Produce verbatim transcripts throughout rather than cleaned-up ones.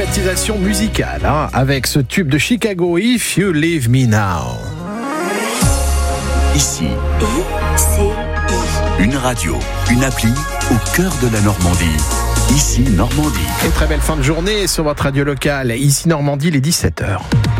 thématisation musicale, hein, avec ce tube de Chicago, If You Leave Me Now. Ici, une radio, une appli au cœur de la Normandie. Ici Normandie. Une très belle fin de journée sur votre radio locale. Ici Normandie, les dix-sept heures.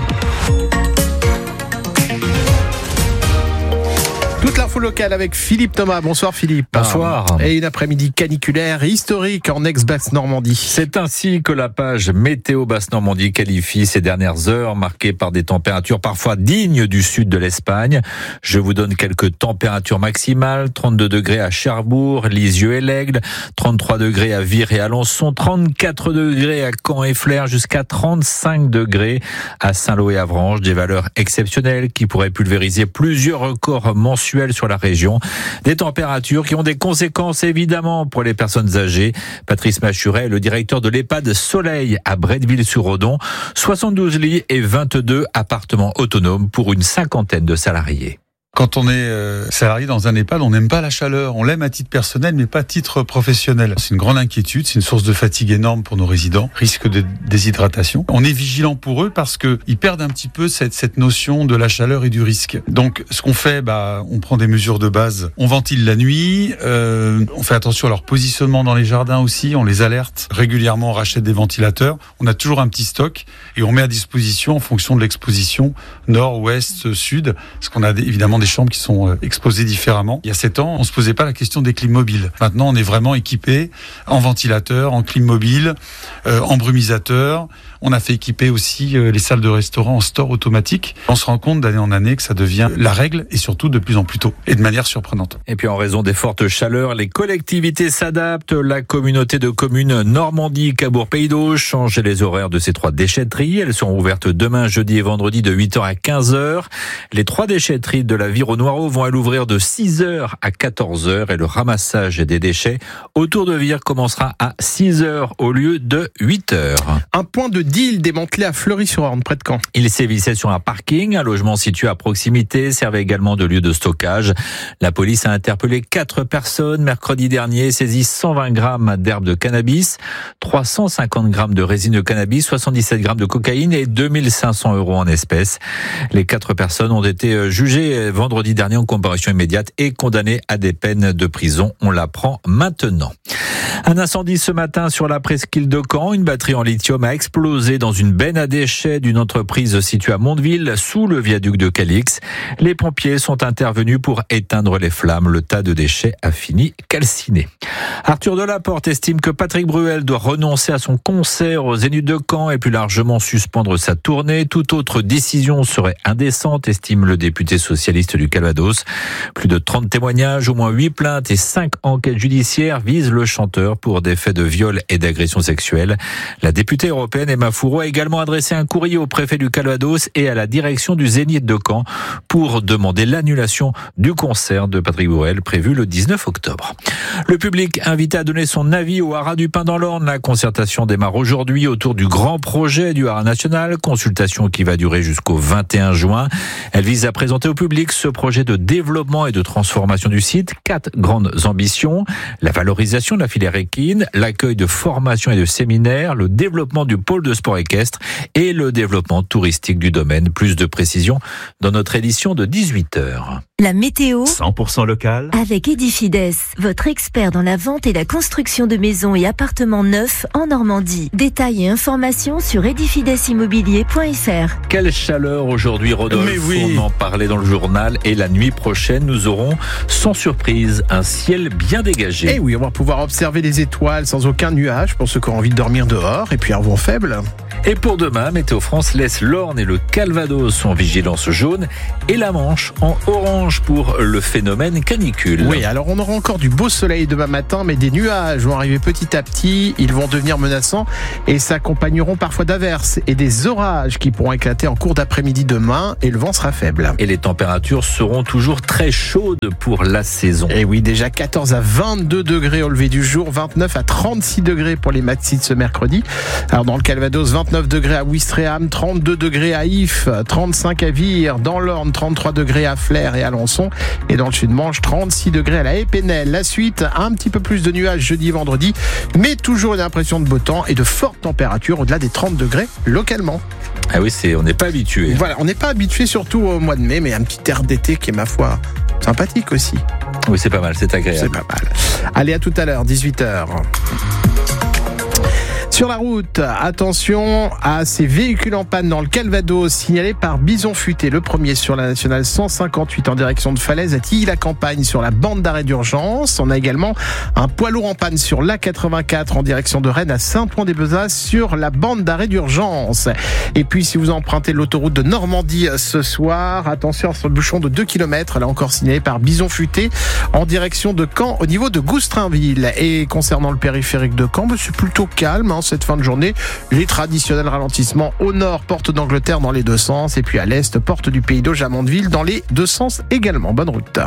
Toute l'info locale avec Philippe Thomas. Bonsoir Philippe. Bonsoir. Et une après-midi caniculaire historique en ex-Basse-Normandie. C'est ainsi que la page Météo Basse-Normandie qualifie ces dernières heures marquées par des températures parfois dignes du sud de l'Espagne. Je vous donne quelques températures maximales. trente-deux degrés à Cherbourg, Lisieux et l'Aigle, trente-trois degrés à Vire et Alençon, trente-quatre degrés à Caen et Flers, jusqu'à trente-cinq degrés à Saint-Lô et Avranches. Des valeurs exceptionnelles qui pourraient pulvériser plusieurs records mensuels sur la région. Des températures qui ont des conséquences évidemment pour les personnes âgées. Patrice Machuret, le directeur de l'EHPAD Soleil à Bretteville-sur-Odon. soixante-douze lits et vingt-deux appartements autonomes pour une cinquantaine de salariés. Quand on est euh, salarié dans un EHPAD, on n'aime pas la chaleur. On l'aime à titre personnel, mais pas à titre professionnel. C'est une grande inquiétude, c'est une source de fatigue énorme pour nos résidents, risque de déshydratation. On est vigilant pour eux parce que ils perdent un petit peu cette, cette notion de la chaleur et du risque. Donc, ce qu'on fait, bah, on prend des mesures de base. On ventile la nuit, euh, on fait attention à leur positionnement dans les jardins aussi, on les alerte régulièrement, on rachète des ventilateurs. On a toujours un petit stock et on met à disposition en fonction de l'exposition nord, ouest, sud, parce qu'on a des, évidemment des des chambres qui sont exposées différemment. Il y a sept ans, on se posait pas la question des clim mobiles. Maintenant, on est vraiment équipé en ventilateur, en clim mobile, euh, en brumisateur. On a fait équiper aussi euh, les salles de restaurant en store automatique. On se rend compte d'année en année que ça devient la règle et surtout de plus en plus tôt et de manière surprenante. Et puis en raison des fortes chaleurs, les collectivités s'adaptent. La communauté de communes Normandie-Cabourg-Pays d'Auge change les horaires de ces trois déchetteries. Elles seront ouvertes demain, jeudi et vendredi de huit heures à quinze heures. Les trois déchetteries de la Vire au Noireau vont à l'ouvrir de six heures à quatorze heures et le ramassage des déchets autour de Vire commencera à six heures au lieu de huit heures. Un point de deal démantelé à Fleury-sur-Orne, près de Caen. Il sévissait sur un parking, un logement situé à proximité, servait également de lieu de stockage. La police a interpellé quatre personnes mercredi dernier, saisi cent vingt grammes d'herbe de cannabis, trois cent cinquante grammes de résine de cannabis, soixante-dix-sept grammes de cocaïne et deux mille cinq cents euros en espèces. Les quatre personnes ont été jugées vendredi dernier en comparution immédiate et condamnées à des peines de prison. On l'apprend maintenant. Un incendie ce matin sur la presqu'île de Caen. Une batterie en lithium a explosé dans une benne à déchets d'une entreprise située à Mondeville, sous le viaduc de Calix. Les pompiers sont intervenus pour éteindre les flammes. Le tas de déchets a fini calciné. Arthur Delaporte estime que Patrick Bruel doit renoncer à son concert au Zénith de Caen et plus largement suspendre sa tournée. Toute autre décision serait indécente, estime le député socialiste du Calvados. Plus de trente témoignages, au moins huit plaintes et cinq enquêtes judiciaires visent le chanteur pour des faits de viol et d'agression sexuelle. La députée européenne Emma Fourreau a également adressé un courrier au préfet du Calvados et à la direction du Zénith de Caen pour demander l'annulation du concert de Patrick Bruel prévu le dix-neuf octobre. Le public invité à donner son avis au Haras du Pin dans l'Orne. La concertation démarre aujourd'hui autour du grand projet du Haras national, consultation qui va durer jusqu'au vingt et un juin. Elle vise à présenter au public ce projet de développement et de transformation du site. Quatre grandes ambitions: la valorisation de la filière équine, l'accueil de formations et de séminaires, le développement du pôle de sport équestre et le développement touristique du domaine. Plus de précisions dans notre édition de dix-huit heures. La météo cent pour cent local avec Edifides, votre expert dans la vente et la construction de maisons et appartements neufs en Normandie. Détails et informations sur edifides immobilier point f r. Quelle chaleur aujourd'hui, Rodolphe. Mais oui. On en parlait dans le journal et la nuit prochaine, nous aurons sans surprise un ciel bien dégagé. Et oui, on va pouvoir observer les étoiles sans aucun nuage pour ceux qui ont envie de dormir dehors et puis un vent faible. Et pour demain, Météo France laisse l'Orne et le Calvados en vigilance jaune et la Manche en orange pour le phénomène canicule. Oui, alors on aura encore du beau soleil demain matin, mais des nuages vont arriver petit à petit, ils vont devenir menaçants et s'accompagneront parfois d'averses et des orages qui pourront éclater en cours d'après-midi demain et le vent sera faible. Et les températures températures seront toujours très chaudes pour la saison. Et oui, déjà quatorze à vingt-deux degrés au lever du jour, vingt-neuf à trente-six degrés pour les maxis de ce mercredi. Alors dans le Calvados, vingt-neuf degrés à Ouistreham, trente-deux degrés à Ifs, trente-cinq à Vire, dans l'Orne, trente-trois degrés à Flers et à Alençon, et dans le Sud-Manche, trente-six degrés à la Épinel. La suite, un petit peu plus de nuages jeudi et vendredi, mais toujours une impression de beau temps et de fortes températures au-delà des trente degrés localement. Ah oui, c'est, on n'est pas habitué. Voilà, on n'est pas habitué surtout au mois de mai, mais un petit air d'été qui est, ma foi, sympathique aussi. Oui, c'est pas mal, c'est agréable. C'est pas mal. Allez, à tout à l'heure, dix-huit heures. Sur la route, attention à ces véhicules en panne dans le Calvados signalés par Bison Futé. Le premier sur la nationale cent cinquante-huit en direction de Falaise à Tilly-la-Campagne sur la bande d'arrêt d'urgence. On a également un poids lourd en panne sur l'A quatre-vingt-quatre en direction de Rennes à Saint-Ouen-des-Bezas sur la bande d'arrêt d'urgence. Et puis si vous empruntez l'autoroute de Normandie ce soir, attention sur le bouchon de deux kilomètres, là encore signalé par Bison Futé en direction de Caen au niveau de Goustrainville. Et concernant le périphérique de Caen, c'est plutôt calme hein, cette fin de journée. Les traditionnels ralentissements au nord, porte d'Angleterre dans les deux sens, et puis à l'est, porte du Pays d'Auge à Mandeville dans les deux sens également. Bonne route.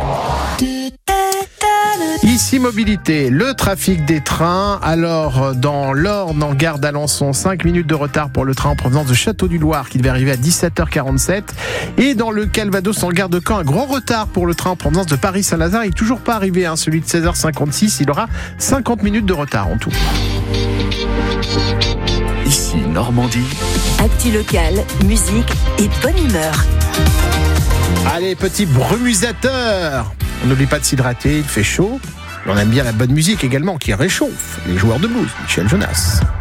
Ici Mobilité, le trafic des trains. Alors dans l'Orne en gare d'Alençon, cinq minutes de retard pour le train en provenance de Château-du-Loir qui devait arriver à dix-sept heures quarante-sept. Et dans le Calvados en gare de Caen, un gros retard pour le train en provenance de Paris-Saint-Lazare. Il n'est toujours pas arrivé, hein, celui de seize heures cinquante-six. Il aura cinquante minutes de retard en tout. Ici Normandie. Actu locale, musique et bonne humeur. Allez, petit brumisateur. On n'oublie pas de s'hydrater, il fait chaud. On aime bien la bonne musique également qui réchauffe. Les joueurs de blues, Michel Jonas.